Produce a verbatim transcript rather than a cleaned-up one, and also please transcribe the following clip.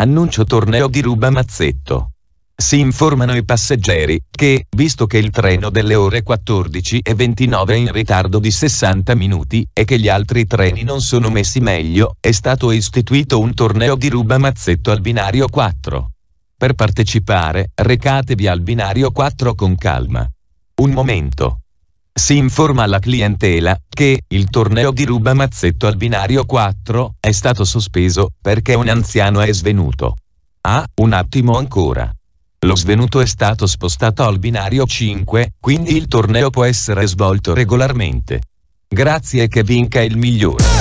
Annuncio torneo di rubamazzetto. Si informano i passeggeri che, visto che il treno delle ore quattordici e ventinove è in ritardo di sessanta minuti e che gli altri treni non sono messi meglio, è stato istituito un torneo di rubamazzetto al binario quattro. Per partecipare, recatevi al binario quattro con calma. Un momento. Si informa alla clientela che il torneo di rubamazzetto al binario quattro è stato sospeso perché un anziano è svenuto. Ah, un attimo ancora. Lo svenuto è stato spostato al binario cinque, quindi il torneo può essere svolto regolarmente. Grazie e che vinca il migliore.